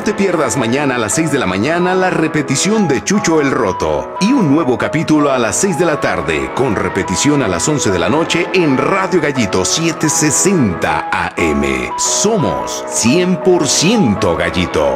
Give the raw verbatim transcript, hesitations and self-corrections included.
No te pierdas mañana a las seis de la mañana la repetición de Chucho el Roto y un nuevo capítulo a las seis de la tarde con repetición a las once de la noche en Radio Gallito setecientos sesenta A M. Somos cien por ciento Gallito.